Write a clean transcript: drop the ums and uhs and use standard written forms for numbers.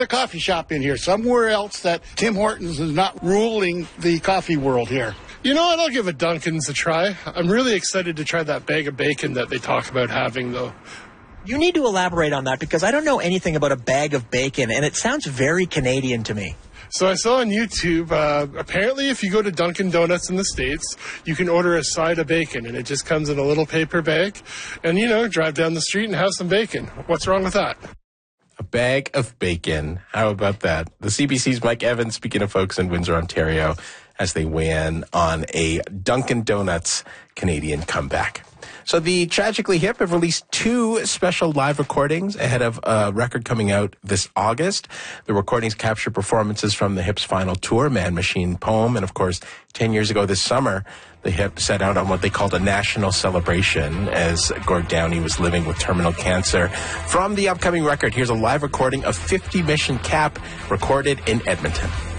A coffee shop in here, somewhere else that Tim Hortons is not ruling the coffee world here. You know what? I'll give a Dunkin's a try. I'm really excited to try that bag of bacon that they talk about having, though. You need to elaborate on that because I don't know anything about a bag of bacon, and it sounds very Canadian to me. So I saw on YouTube, apparently if you go to Dunkin' Donuts in the States, you can order a side of bacon, and it just comes in a little paper bag. And, you know, drive down the street and have some bacon. What's wrong with that? A bag of bacon. How about that? The CBC's Mike Evans, speaking of folks in Windsor, Ontario, as they weigh in on a Dunkin' Donuts Canadian comeback. So the Tragically Hip have released 2 special live recordings ahead of a record coming out this August. The recordings capture performances from the Hip's final tour, Man, Machine, Poem, and of course, 10 years ago this summer, the Hip set out on what they called a national celebration as Gord Downie was living with terminal cancer. From the upcoming record, here's a live recording of 50 Mission Cap recorded in Edmonton.